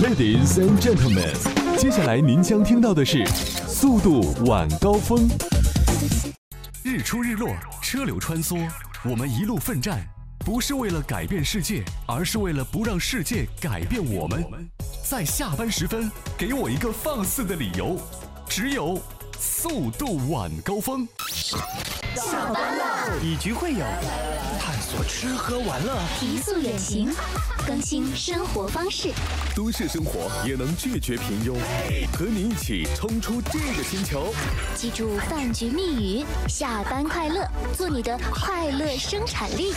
Ladies and gentlemen， 接下来您将听到的是速度晚高峰。日出日落，车流穿梭，我们一路奋战，不是为了改变世界，而是为了不让世界改变我们。在下班时分，给我一个放肆的理由，只有速度晚高峰。 下班了， 以局会友，探索吃喝玩乐， 提速远行，更新生活方式。 都市生活也能拒绝平庸，和你一起冲出这个星球。 记住饭局密语：下班快乐，做你的快乐生产力。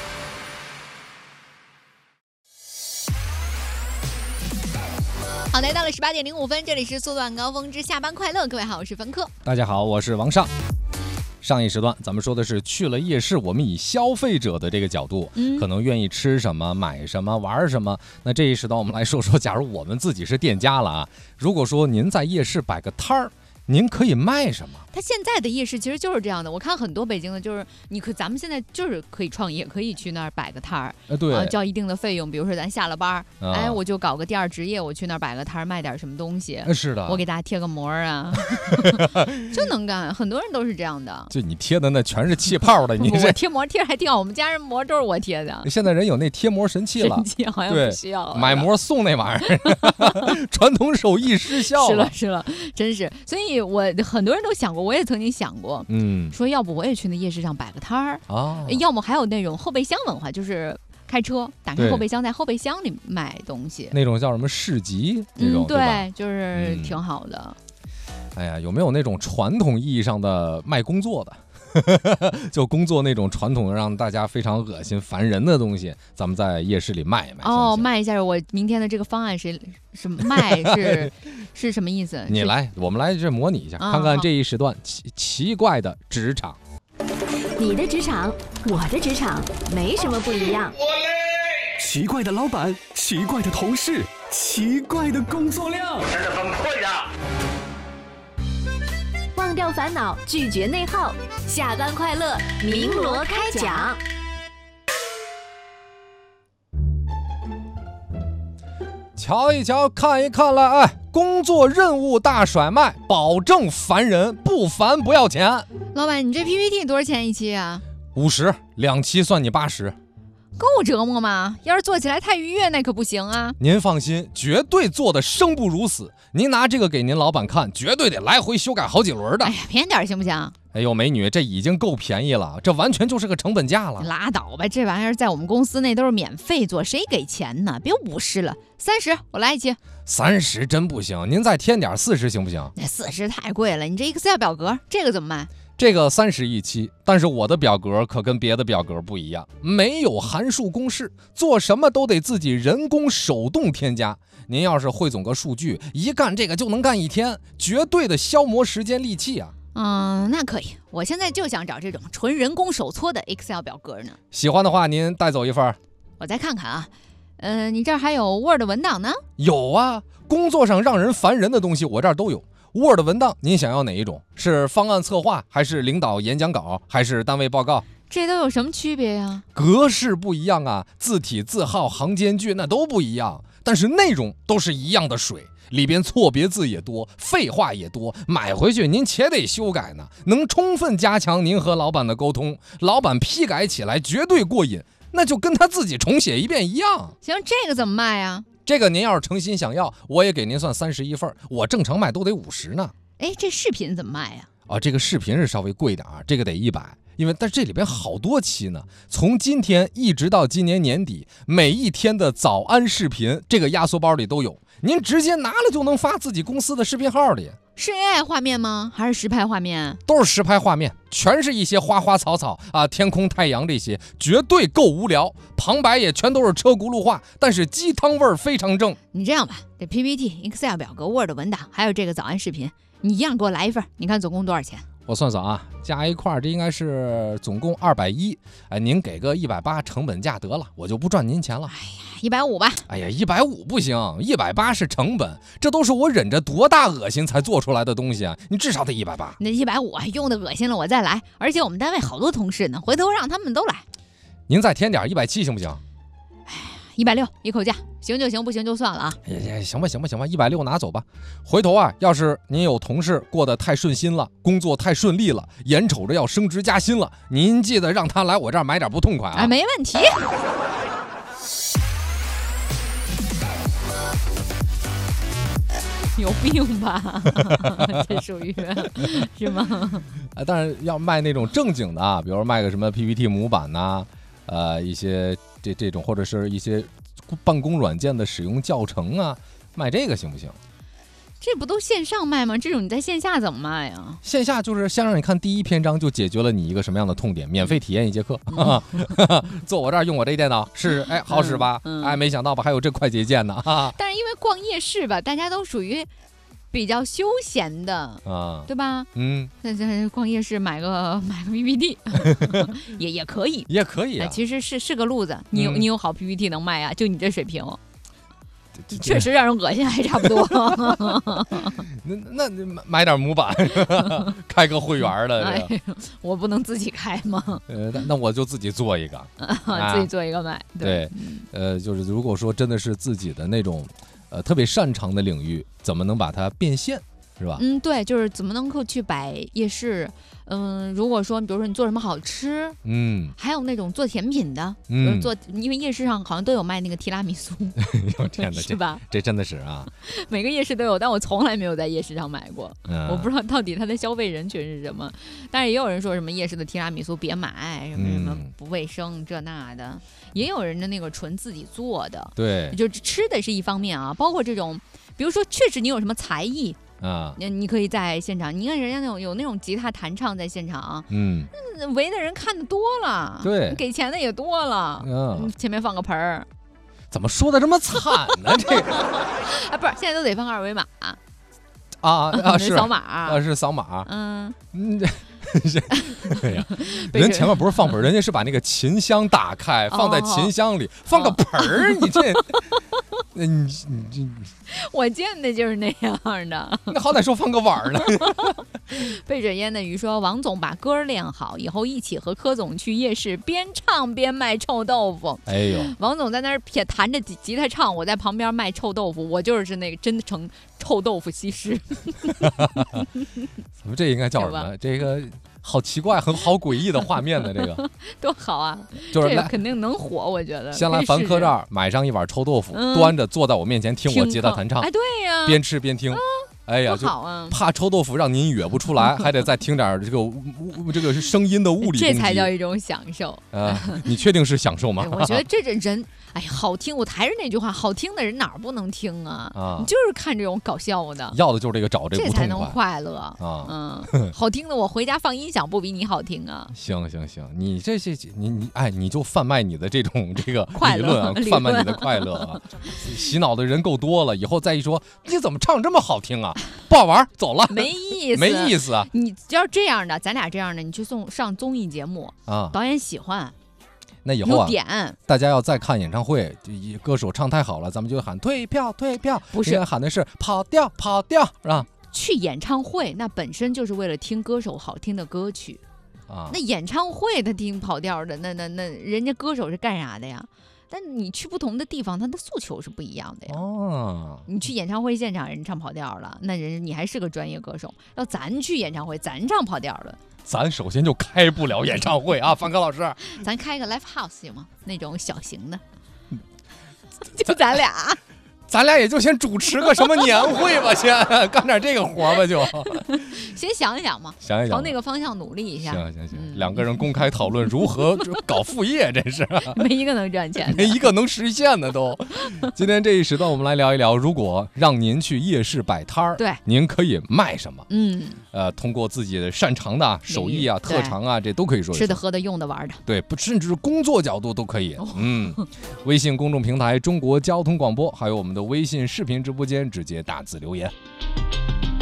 好，来到了18点05分，这里是速度晚高峰之下班快乐。各位好，我是芬克。 大家好，我是王尚。上一时段咱们说的是去了夜市，我们以消费者的这个角度，可能愿意吃什么、买什么、玩什么。那这一时段我们来说说，假如我们自己是店家了啊，如果说您在夜市摆个摊儿，您可以卖什么？ 它现在的夜市其实就是这样的，我看很多北京的，就是咱们现在就是可以创业，可以去那儿摆个摊儿， 对， 交一定的费用，比如说咱下了班，我就搞个第二职业，我去那儿摆个摊儿，卖点什么东西。 是的， 我给大家贴个膜啊，就能干，很多人都是这样的。 就你贴的那全是气泡的，你我贴膜贴还挺好，我们家人膜都是我贴的。 现在人有那贴膜神器了， 神器好像不需要， 买膜送那玩意儿，传统手艺失效了。 是了，真是。所以我很多人都想过，我也曾经想过。说要不我也去那夜市上摆个摊儿啊，要么还有那种后备箱文化，就是开车打开后备箱，在后备箱里卖东西， 那种叫什么市集那种， 对，就是挺好的。 哎呀，有没有那种传统意义上的卖工作的？就工作那种传统让大家非常恶心烦人的东西，咱们在夜市里卖一卖。 哦，卖一下我明天的这个方案是卖是什么意思？ 你来，我们来这模拟一下，看看这一时段奇怪的职场。 你的职场，我的职场，没什么不一样。 奇怪的老板，奇怪的同事，奇怪的工作量， 真的崩溃了。 忘掉烦恼，拒绝内耗，下班快乐，鸣锣开讲。 瞧一瞧，看一看了，哎，工作任务大甩卖，保证烦人，不烦不要钱。 老板，你这 PPT 多少钱一期啊 ？50，2期算你80。 够折磨吗？要是做起来太愉悦，那可不行啊！ 您放心，绝对做的生不如死。您拿这个给您老板看，绝对得来回修改好几轮的。 哎呀，便宜点行不行？ 哎呦，美女，这已经够便宜了，这完全就是个成本价了。 拉倒吧，这玩意儿在我们公司内都是免费做，谁给钱呢？别50了，30，我来一期。 30真不行，您再添点40行不行？ 那40太贵了，你这 Excel 表格这个怎么卖？ 这个30一期，但是我的表格可跟别的表格不一样，没有函数公式，做什么都得自己人工手动添加。您要是汇总个数据，一干这个就能干1天，绝对的消磨时间力气啊。 那可以，我现在就想找这种纯人工手搓的 Excel 表格呢。 喜欢的话，您带走一份。 我再看看啊，你这儿还有 Word 文档呢？ 有啊，工作上让人烦人的东西我这儿都有。Word 文档您想要哪一种？是方案策划，还是领导演讲稿，还是单位报告？ 这都有什么区别呀？ 格式不一样啊，字体字号行间距那都不一样，但是内容都是一样的水，里边错别字也多，废话也多，买回去您且得修改呢，能充分加强您和老板的沟通，老板批改起来绝对过瘾，那就跟他自己重写一遍一样。 行，这个怎么卖呀？ 这个您要是诚心想要，我也给您算31份，我正常卖都得50呢。 哎，这视频怎么卖呀？ 这个视频是稍微贵点啊，这个得100，但这里边好多期呢，从今天一直到今年年底，每一天的早安视频，这个压缩包里都有，您直接拿了就能发自己公司的视频号里。 是 AI 画面吗？还是实拍画面？ 都是实拍画面，全是一些花花草草啊，天空太阳这些，绝对够无聊。旁白也全都是车轱辘话，但是鸡汤味儿非常正。 你这样吧，这 PPT、Excel 表格、Word 文档，还有这个早安视频，你一样给我来一份，你看总共多少钱？ 我算算啊，加一块这应该是总共210，您给个180成本价得了，我就不赚您钱了。 哎呀，150吧。 哎呀，150不行，180是成本，这都是我忍着多大恶心才做出来的东西啊！你至少得180。 那150用的恶心了，我再来。而且我们单位好多同事呢，回头让他们都来。 您再添点170行不行？ 哎呀 160一口价，行就行，不行就算了啊。 行吧，160拿走吧。回头啊，要是您有同事过得太顺心了，工作太顺利了，眼瞅着要升职加薪了，您记得让他来我这儿买点不痛快啊。 没问题。有病吧？这属于是吗？ 当然要卖那种正经的啊，比如说卖个什么 PPT 模板呐、一些这种或者是一些办公软件的使用教程啊，卖这个行不行？ 这不都线上卖吗？这种你在线下怎么卖啊？ 线下就是先让你看第一篇章，就解决了你一个什么样的痛点，免费体验1节课，坐我这儿用我这电脑试试，好使吧？没想到吧，还有这快捷键呢。 但是因为逛夜市吧，大家都属于比较休闲的对吧？但逛夜市买个 PPT 也可以， 也可以啊。 其实是个路子，你有好 PPT 能卖啊？就你这水平。确实让人恶心，还差不多。 那买点模板，开个会员的。 我不能自己开吗？ 那我就自己做一个， 自己做一个卖。 对，就是如果说真的是自己的那种特别擅长的领域，怎么能把它变现，是吧？ 对，就是怎么能够去摆夜市。如果说比如说你做什么好吃，还有那种做甜品的，因为夜市上好像都有卖那个提拉米苏， 天哪， 是吧？ 这真的是啊， 每个夜市都有，但我从来没有在夜市上买过，我不知道到底它的消费人群是什么。但是也有人说什么夜市的提拉米苏别买，什么不卫生这那的，也有人的那个纯自己做的， 对， 就吃的是一方面啊，包括这种，比如说确实你有什么才艺。你可以在现场，你看人家有那种吉他弹唱在现场，围的人看的多了， 对， 给钱的也多了，前面放个盆儿， 怎么说的这么惨呢？这个不是，现在都得放2维码是扫码是扫码，哎呀，人前面不是放盆，人家是把那个琴箱打开，放在琴箱里，放个盆儿，你这。 我见的就是那样的， 那好歹说放个碗呢。 背着烟的鱼说：“王总把歌练好，以后一起和柯总去夜市，边唱边卖臭豆腐。”哎呦，王总在那儿弹着吉他唱，我在旁边卖臭豆腐，我就是那个真成臭豆腐西施。 咱们这应该叫什么？这个好奇怪，好诡异的画面呢，这个多好啊！ 就是这肯定能火，我觉得。 先来凡客这儿买上一碗臭豆腐，端着坐在我面前听我吉他弹唱， 对呀， 边吃边听。哎呀，就怕臭豆腐让您哕不出来，还得再听点这个声音的物理， 这才叫一种享受。 你确定是享受吗？ 我觉得这人，哎呀，好听！我还是那句话，好听的人哪儿不能听啊？你就是看这种搞笑的， 要的就是这个找这不痛快， 这才能快乐啊！好听的，我回家放音响不比你好听啊？ 行，你这些你就贩卖你的这个理论啊，贩卖你的快乐啊！洗脑的人够多了，以后再一说你怎么唱这么好听啊？不好玩，走了， 没意思， 没意思啊！ 你要这样的，咱俩这样的，你去上综艺节目啊，导演喜欢， 那以后点大家要再看演唱会，歌手唱太好了，咱们就喊退票， 不是喊的是跑调，是吧？ 去演唱会那本身就是为了听歌手好听的歌曲啊，那演唱会他听跑调的，那人家歌手是干啥的呀？但你去不同的地方，他的诉求是不一样的呀。你去演唱会现场，人唱跑调了，那你还是个专业歌手。要咱去演唱会，咱唱跑调了， 咱首先就开不了演唱会啊，范科老师。 咱开一个 live house 行吗？那种小型的，就咱俩也就先主持个什么年会吧，先干点这个活吧，就先想一想嘛，朝那个方向努力一下。 行，两个人公开讨论如何搞副业，真是没一个能赚钱的， 没一个能实现的都。今天这一时段，我们来聊一聊，如果让您去夜市摆摊儿， 对， 您可以卖什么？通过自己的擅长的手艺啊、特长啊，这都可以说吃的、喝的、用的、玩的， 对，甚至工作角度都可以。微信公众平台中国交通广播，还有我们的微信视频直播间，直接打字留言。